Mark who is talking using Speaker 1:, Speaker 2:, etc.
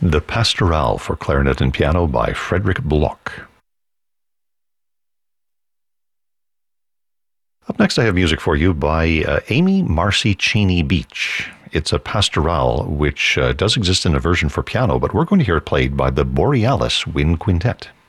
Speaker 1: The Pastorale for clarinet and piano by Frederick Bloch. Up next, I have music for you by Amy Marcy Cheney Beach. It's a pastorale which does exist in a version for piano, but we're going to hear it played by the Borealis Wind Quintet.